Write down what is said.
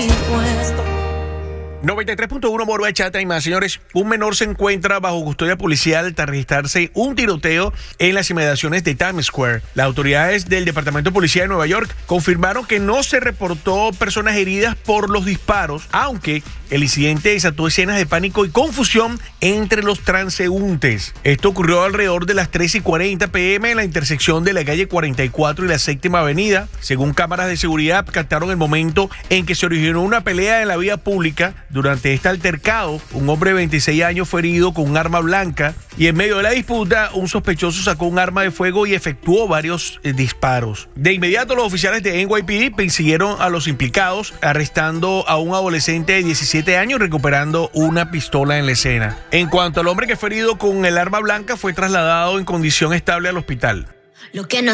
93.1 Moro de Chata y más, señores. Un menor se encuentra bajo custodia policial tras registrarse un tiroteo en las inmediaciones de Times Square. Las autoridades del Departamento de Policía de Nueva York confirmaron que no se reportó personas heridas por los disparos, aunque el incidente desató escenas de pánico y confusión entre los transeúntes. Esto ocurrió alrededor de las 3:40 p.m. en la intersección de la calle 44 y la 7ª Avenida. Según cámaras de seguridad, captaron el momento en que se originó una pelea en la vía pública. Durante este altercado, un hombre de 26 años fue herido con un arma blanca y en medio de la disputa, un sospechoso sacó un arma de fuego y efectuó varios disparos. De inmediato, los oficiales de NYPD persiguieron a los implicados, arrestando a un adolescente de 17 años y recuperando una pistola en la escena. En cuanto al hombre que fue herido con el arma blanca, fue trasladado en condición estable al hospital. Lo que no